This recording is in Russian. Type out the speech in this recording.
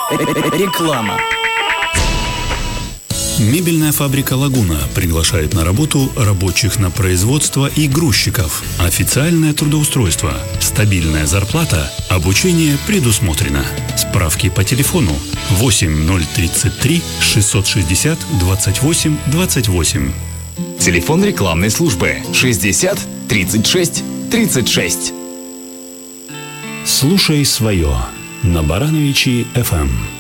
Реклама. Мебельная фабрика «Лагуна» приглашает на работу рабочих на производство и грузчиков. Официальное трудоустройство, стабильная зарплата, обучение предусмотрено. Справки по телефону 8033 660 28 28. Телефон рекламной службы 60 36 36. Слушай свое на Барановичи FM.